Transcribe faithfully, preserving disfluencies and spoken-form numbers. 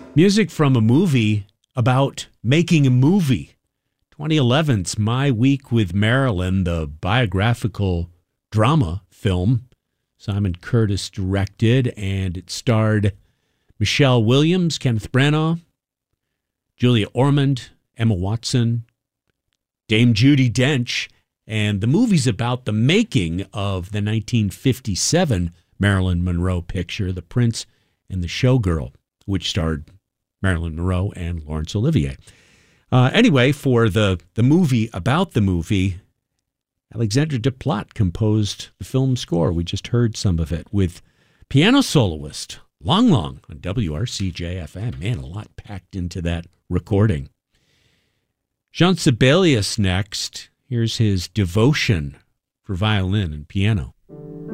Music from a movie about making a movie. twenty eleven's My Week with Marilyn, the biographical drama film Simon Curtis directed, and it starred Michelle Williams, Kenneth Branagh, Julia Ormond, Emma Watson, Dame Judi Dench, and the movie's about the making of the nineteen fifty-seven Marilyn Monroe picture, The Prince and the Showgirl, which starred Marilyn Monroe and Laurence Olivier. Uh, anyway, for the, the movie about the movie, Alexandre Desplat composed the film score. We just heard some of it with piano soloist Long Long on W R C J F M. Man, a lot packed into that recording. Jean Sibelius next. Here's his Devotion for violin and piano.